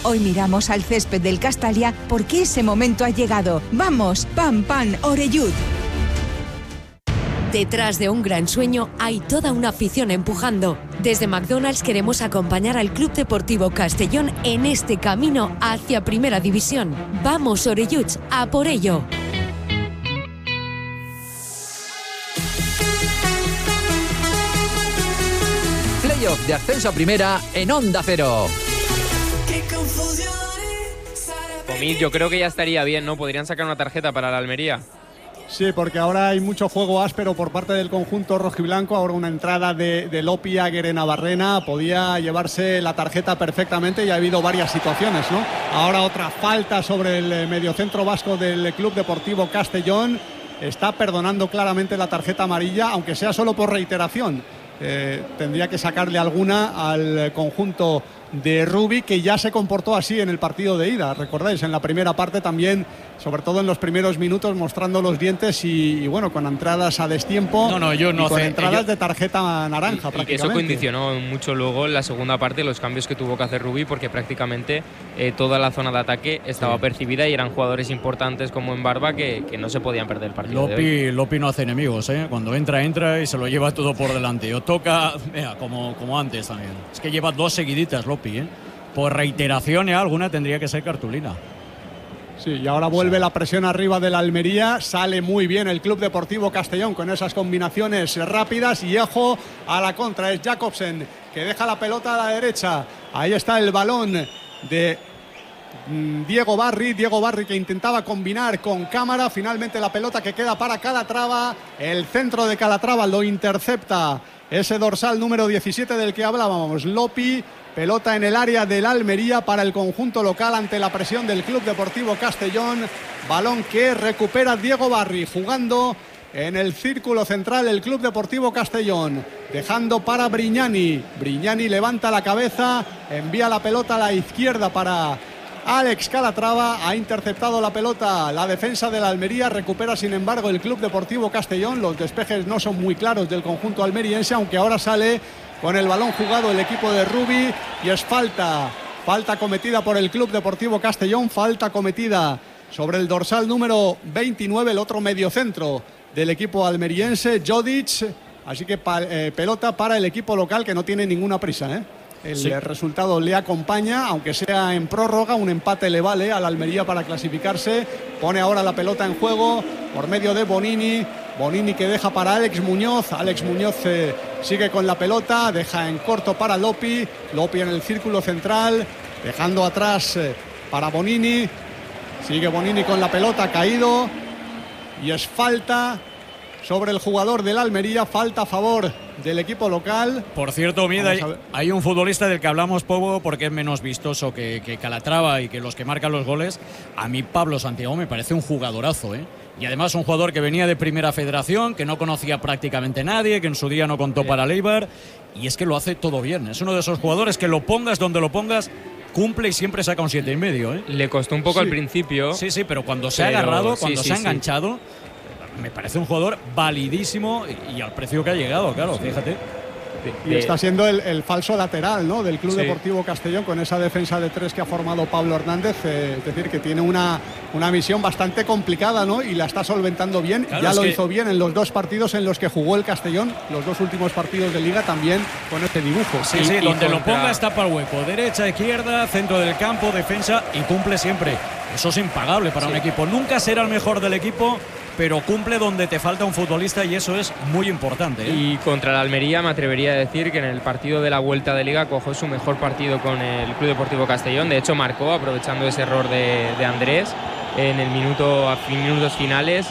Hoy miramos al césped del Castalia porque ese momento ha llegado. ¡Vamos! ¡Pam, pam, Orellut! Detrás de un gran sueño hay toda una afición empujando. Desde McDonald's queremos acompañar al Club Deportivo Castellón en este camino hacia Primera División. ¡Vamos, Orelluts, a por ello! Playoff de ascenso a Primera en Onda Cero. Comid, yo creo que ya estaría bien, ¿no? Podrían sacar una tarjeta para la Almería. Sí, porque ahora hay mucho juego áspero por parte del conjunto rojiblanco. Ahora una entrada de Lopi a Navarrena podía llevarse la tarjeta perfectamente y ha habido varias situaciones, ¿no? Ahora otra falta sobre el mediocentro vasco del Club Deportivo Castellón. Está perdonando claramente la tarjeta amarilla, aunque sea solo por reiteración. Tendría que sacarle alguna al conjunto de Rubi, que ya se comportó así en el partido de ida, recordáis, en la primera parte también, sobre todo en los primeros minutos, mostrando los dientes y bueno, con entradas a destiempo, con entradas de tarjeta naranja prácticamente. Y eso condicionó mucho luego en la segunda parte los cambios que tuvo que hacer Rubi, porque prácticamente toda la zona de ataque estaba percibida y eran jugadores importantes como en Barba que no se podían perder el partido de hoy. Lopi no hace enemigos, ¿eh? Cuando entra y se lo lleva todo por delante. O toca, como antes también. Es que lleva 2 seguiditas Lopi, ¿eh? Por reiteración alguna tendría que ser cartulina. Sí, y ahora vuelve la presión arriba de la Almería. Sale muy bien el Club Deportivo Castellón con esas combinaciones rápidas. Y ojo a la contra, es Jacobsen que deja la pelota a la derecha. Ahí está el balón de Diego Barri que intentaba combinar con Cámara. Finalmente la pelota que queda para Calatrava. El centro de Calatrava lo intercepta ese dorsal número 17 del que hablábamos, Lopi. Pelota en el área del Almería para el conjunto local ante la presión del Club Deportivo Castellón. Balón que recupera Diego Barri, jugando en el círculo central el Club Deportivo Castellón, dejando para Brignani. Brignani levanta la cabeza, envía la pelota a la izquierda para Alex Calatrava. Ha interceptado la pelota la defensa de la Almería. Recupera sin embargo el Club Deportivo Castellón. Los despejes no son muy claros del conjunto almeriense, aunque ahora sale con el balón jugado el equipo de Rubi. Y es falta cometida por el Club Deportivo Castellón. Falta cometida sobre el dorsal número 29, el otro mediocentro del equipo almeriense, Jodic. Así que pelota para el equipo local, que no tiene ninguna prisa, ¿eh? El resultado le acompaña, aunque sea en prórroga. Un empate le vale a la Almería para clasificarse. Pone ahora la pelota en juego por medio de Bonini. Bonini que deja para Alex Muñoz. Alex Muñoz sigue con la pelota, deja en corto para Lopi. Lopi en el círculo central, dejando atrás para Bonini. Sigue Bonini con la pelota, caído. Y es falta sobre el jugador del Almería, falta a favor del equipo local. Por cierto, Mida, hay un futbolista del que hablamos poco porque es menos vistoso que Calatrava y que los que marcan los goles. A mí Pablo Santiago me parece un jugadorazo, ¿eh? Y además un jugador que venía de Primera Federación, que no conocía prácticamente nadie, que en su día no contó para Leibar, y es que lo hace todo bien. Es uno de esos jugadores que lo pongas donde lo pongas, cumple y siempre saca un 7,5, ¿eh? Le costó un poco al principio. Sí, pero cuando se ha agarrado, cuando se ha enganchado, me parece un jugador validísimo y al precio que ha llegado, claro, fíjate. Y está siendo el falso lateral, ¿no?, del Club Deportivo Castellón, con esa defensa de 3 que ha formado Pablo Hernández. Es decir, que tiene una misión bastante complicada, ¿no?, y la está solventando bien. Claro, ya lo hizo bien en los 2 partidos en los que jugó el Castellón, los 2 últimos partidos de Liga, también con este dibujo. Sí, donde lo ponga está para el hueco. Derecha, izquierda, centro del campo, defensa, y cumple siempre. Eso es impagable para un equipo. Nunca será el mejor del equipo, pero cumple donde te falta un futbolista y eso es muy importante, ¿eh? Y contra la Almería me atrevería a decir que en el partido de la vuelta de Liga cogió su mejor partido con el Club Deportivo Castellón. De hecho marcó aprovechando ese error de Andrés en el minutos finales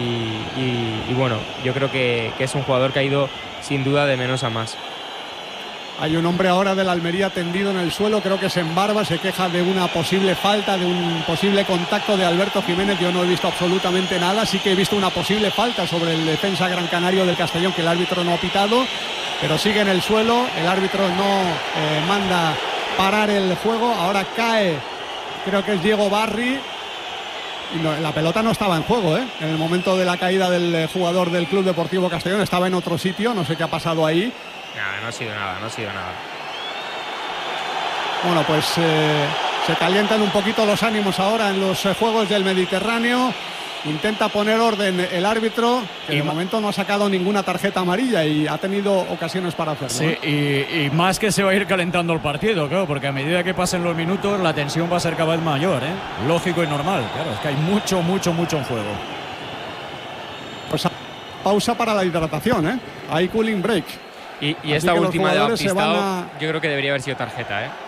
y bueno, yo creo que es un jugador que ha ido sin duda de menos a más. Hay un hombre ahora de la Almería tendido en el suelo, creo que es en Barba, se queja de una posible falta, de un posible contacto de Alberto Jiménez. Yo no he visto absolutamente nada, sí que he visto una posible falta sobre el defensa gran canario del Castellón, que el árbitro no ha pitado, pero sigue en el suelo. El árbitro no manda parar el juego. Ahora cae, creo que es Diego Barri, y no, la pelota no estaba en juego, ¿eh? En el momento de la caída del jugador del Club Deportivo Castellón, estaba en otro sitio, no sé qué ha pasado ahí. No ha sido nada. Bueno, pues Se calientan un poquito los ánimos ahora en los Juegos del Mediterráneo. Intenta poner orden el árbitro, que de momento no ha sacado ninguna tarjeta amarilla y ha tenido ocasiones para hacerlo. Sí, y más que se va a ir calentando el partido, claro, porque a medida que pasen los minutos la tensión va a ser cada vez mayor, ¿eh? Lógico y normal, claro, es que hay mucho en juego. Pues pausa para la hidratación, ¿eh? Hay cooling break. Y esta última de Baptistao yo creo que debería haber sido tarjeta, ¿eh?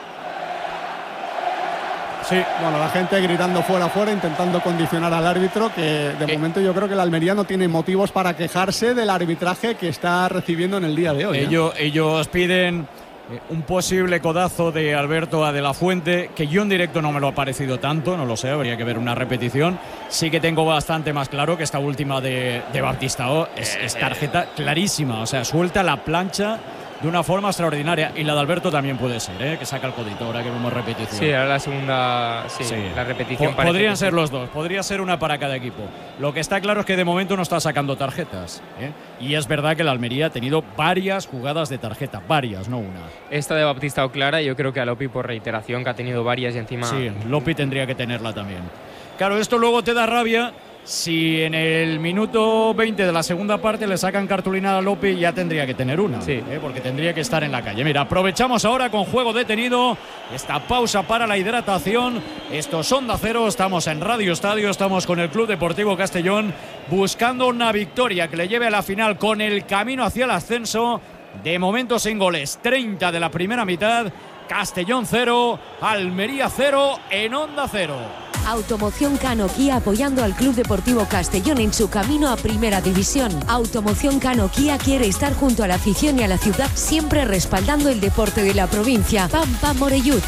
Sí, bueno, la gente gritando fuera, intentando condicionar al árbitro, que de momento yo creo que el Almería no tiene motivos para quejarse del arbitraje que está recibiendo en el día de hoy. Ellos piden un posible codazo de Alberto a De La Fuente, que yo en directo no me lo ha parecido tanto, no lo sé, habría que ver una repetición. Sí que tengo bastante más claro que esta última de Baptistao es tarjeta clarísima, o sea, suelta la plancha de una forma extraordinaria, y la de Alberto también puede ser, que saca el codito ahora que vemos repetición. Sí, ahora la segunda, sí. La repetición. Podrían ser los dos, podría ser una para cada equipo. Lo que está claro es que de momento no está sacando tarjetas, y es verdad que la Almería ha tenido varias jugadas de tarjeta, varias, no una. Esta de Baptistao clara, yo creo que a Lopi por reiteración, que ha tenido varias y encima... Sí, Lopi tendría que tenerla también. Claro, esto luego te da rabia. Si en el minuto 20 de la segunda parte le sacan cartulina a Lopi, ya tendría que tener una, sí, porque tendría que estar en la calle. Mira, aprovechamos ahora con juego detenido esta pausa para la hidratación. Esto es Onda Cero, estamos en Radio Estadio, estamos con el Club Deportivo Castellón buscando una victoria que le lleve a la final con el camino hacia el ascenso. De momento sin goles, 30 de la primera mitad. Castellón 0, Almería 0 en Onda Cero. Automoción Cano Kia apoyando al Club Deportivo Castellón en su camino a Primera División. Automoción Cano Kia quiere estar junto a la afición y a la ciudad, siempre respaldando el deporte de la provincia. Pampa Morellut.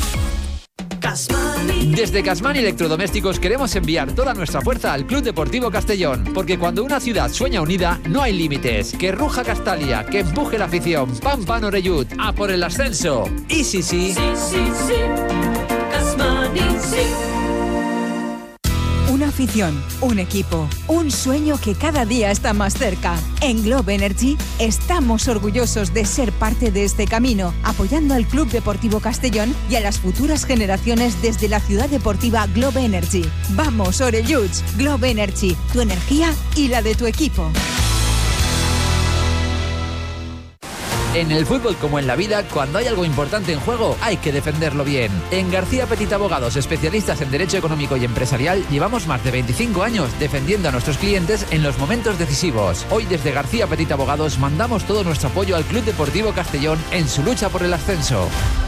Desde Casmani Electrodomésticos queremos enviar toda nuestra fuerza al Club Deportivo Castellón, porque cuando una ciudad sueña unida, no hay límites. Que ruja Castalia, que empuje la afición. Pampa Morellut, a por el ascenso. Y sí. Casmani, sí. Una afición, un equipo, un sueño que cada día está más cerca. En Globe Energy estamos orgullosos de ser parte de este camino, apoyando al Club Deportivo Castellón y a las futuras generaciones desde la ciudad deportiva Globe Energy. Vamos, Orelluts, Globe Energy, tu energía y la de tu equipo. En el fútbol como en la vida, cuando hay algo importante en juego, hay que defenderlo bien. En García Petit Abogados, especialistas en Derecho Económico y Empresarial, llevamos más de 25 años defendiendo a nuestros clientes en los momentos decisivos. Hoy desde García Petit Abogados mandamos todo nuestro apoyo al Club Deportivo Castellón en su lucha por el ascenso.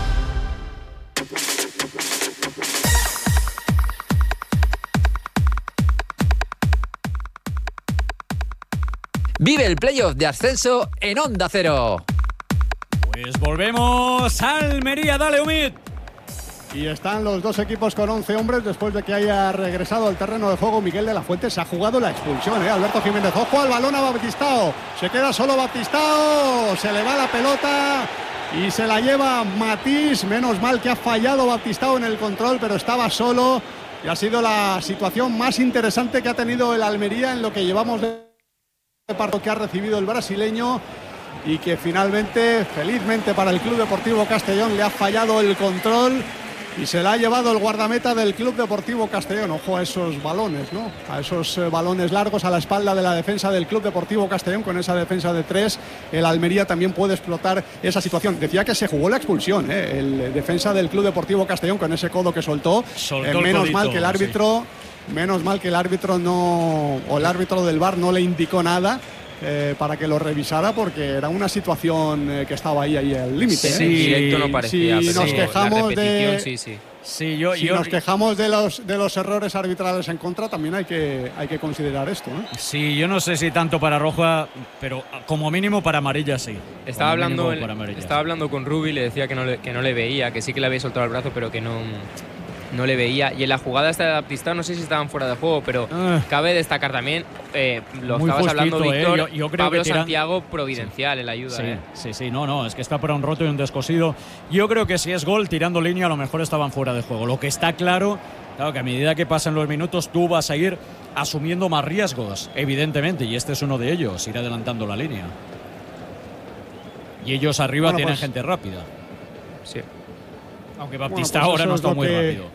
Vive el playoff de ascenso en Onda Cero. Pues volvemos a Almería, dale Humit. Y están los dos equipos con 11 hombres después de que haya regresado al terreno de juego Miguel de la Fuente. Se ha jugado la expulsión, Alberto Jiménez. Ojo al balón a Baptistao. Se queda solo Baptistao. Se le va la pelota y se la lleva Matís. Menos mal que ha fallado Baptistao en el control, pero estaba solo. Y ha sido la situación más interesante que ha tenido el Almería en lo que llevamos de partido que ha recibido el brasileño. Y que finalmente, felizmente para el Club Deportivo Castellón, le ha fallado el control y se la ha llevado el guardameta del Club Deportivo Castellón. Ojo a esos balones, ¿no? A esos balones largos a la espalda de la defensa del Club Deportivo Castellón. Con esa defensa de 3, el Almería también puede explotar esa situación. Decía que se jugó la expulsión, el defensa del Club Deportivo Castellón con ese codo que soltó. Menos mal que el árbitro, menos mal que el árbitro no, o el árbitro del VAR no le indicó nada. Para que lo revisara, porque era una situación que estaba ahí al límite. Sí, directo no parecía. Si nos quejamos nos quejamos de los errores arbitrales en contra, también hay que considerar esto, ¿no? Sí, yo no sé si tanto para roja, pero como mínimo para amarilla sí. Estaba hablando con Rubi, le decía que no le veía, que sí que le había soltado el brazo, pero que no le veía. Y en la jugada esta de Baptistao, no sé si estaban fuera de juego, pero cabe destacar también, lo estabas hablando, Víctor, yo creo Pablo que Santiago providencial en la ayuda. Sí, no, es que está para un roto y un descosido. Yo creo que si es gol, tirando línea, a lo mejor estaban fuera de juego. Lo que está claro que a medida que pasan los minutos, tú vas a ir asumiendo más riesgos, evidentemente, y este es uno de ellos, ir adelantando la línea. Y ellos arriba tienen gente rápida. Sí. Aunque Baptista pues ahora eso no es está lo muy que- rápido.